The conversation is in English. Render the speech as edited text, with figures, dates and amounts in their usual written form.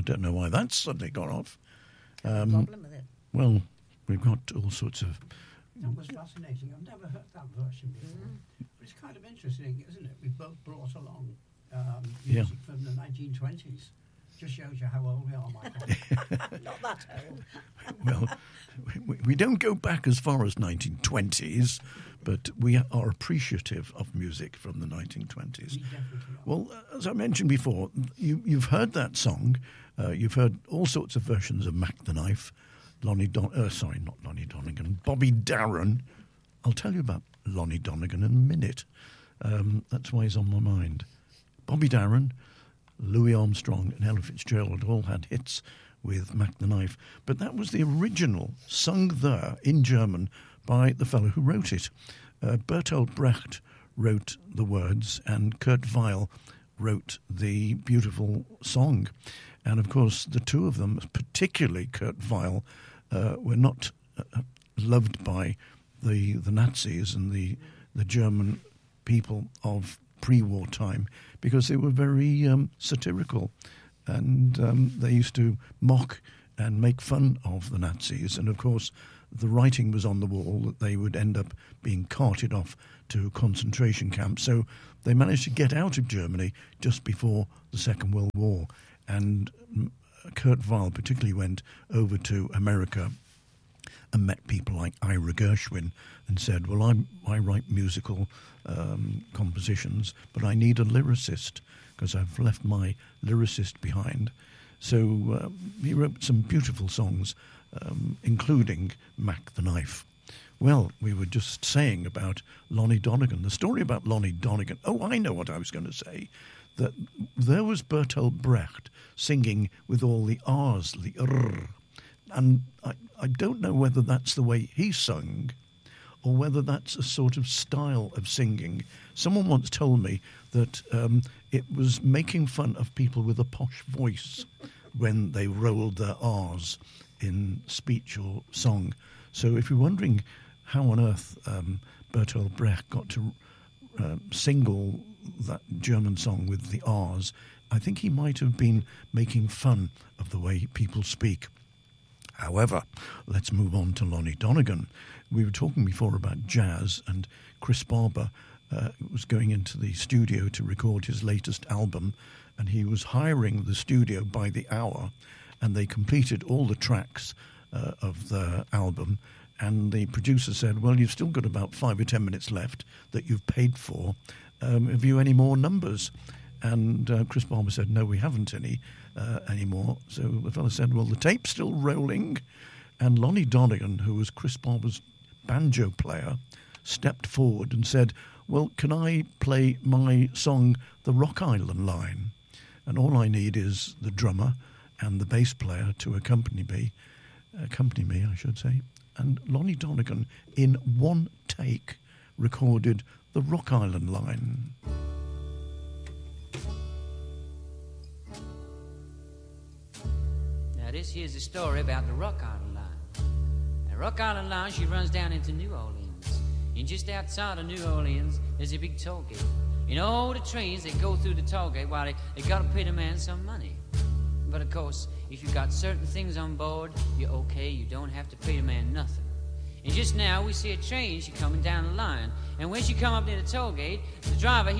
I don't know why that's suddenly gone off. Problem with it. Well, we've got all sorts of... That was fascinating. I've never heard that version before. But it's kind of interesting, isn't it? We've both brought along music from the 1920s. Just shows you how old we are, Michael. Not that old. Well, we don't go back as far as 1920s, but we are appreciative of music from the 1920s. We definitely are. Well, as I mentioned before, you've heard that song. You've heard all sorts of versions of Mac the Knife. Not Lonnie Donegan. Bobby Darin. I'll tell you about Lonnie Donegan in a minute. That's why he's on my mind. Bobby Darin, Louis Armstrong and Ella Fitzgerald all had hits with Mac the Knife. But that was the original, sung there in German by the fellow who wrote it. Bertolt Brecht wrote the words and Kurt Weill wrote the beautiful song. And, of course, the two of them, particularly Kurt Weill, were not loved by the Nazis and the German people of pre-war time because they were very satirical and they used to mock and make fun of the Nazis. And, of course, the writing was on the wall that they would end up being carted off to concentration camps. So they managed to get out of Germany just before the Second World War. And Kurt Weill particularly went over to America and met people like Ira Gershwin and said, well, I write musical compositions, but I need a lyricist because I've left my lyricist behind. So he wrote some beautiful songs, including Mac the Knife. Well, we were just saying about Lonnie Donegan, the story about Lonnie Donegan. Oh, I know what I was going to say. That there was Bertolt Brecht singing with all the R's, the R. And I don't know whether that's the way he sung or whether that's a sort of style of singing. Someone once told me that it was making fun of people with a posh voice when they rolled their R's in speech or song. So if you're wondering how on earth Bertolt Brecht got to single that German song with the R's, I think he might have been making fun of the way people speak. However, let's move on to Lonnie Donegan. We were talking before about jazz, and Chris Barber was going into the studio to record his latest album, and he was hiring the studio by the hour, and they completed all the tracks of the album. And the producer said, well, you've still got about 5 or 10 minutes left that you've paid for. Have you any more numbers? And Chris Barber said, no, we haven't any anymore. So the fellow said, well, the tape's still rolling. And Lonnie Donegan, who was Chris Barber's banjo player, stepped forward and said, well, can I play my song, The Rock Island Line? And all I need is the drummer and the bass player to accompany me, I should say. And Lonnie Donegan, in one take, recorded The Rock Island Line. Now this here's a story about the Rock Island Line. The Rock Island Line, she runs down into New Orleans. And just outside of New Orleans, there's a big toll gate. You know, all the trains that go through the toll gate, well, they gotta pay the man some money. But of course, if you've got certain things on board, you're okay, you don't have to pay the man nothing. And just now we see a train, she coming down the line. And when she come up near the toll gate, the driver,